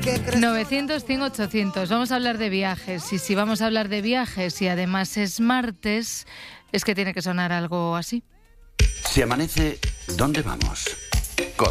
900, 100, 800. Vamos a hablar de viajes. Y si vamos a hablar de viajes y además es martes, es que tiene que sonar algo así. Si amanece, ¿dónde vamos?